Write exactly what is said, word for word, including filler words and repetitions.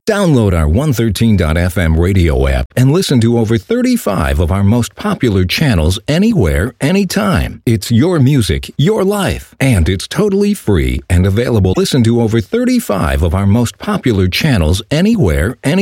Download our one thirteen dot f m radio app and listen to over thirty-five of our most popular channels anywhere, anytime. It's your music, your life, and it's totally free and available. Listen to over thirty-five of our most popular channels anywhere, anytime.